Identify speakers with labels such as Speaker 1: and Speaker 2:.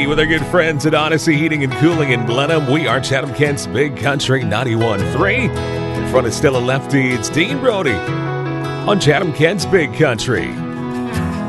Speaker 1: With our good friends at Odyssey Heating and Cooling in Blenheim, we are Chatham Kent's Big Country 91.3. In front of Stella Lefty, it's Dean Brody on Chatham Kent's Big Country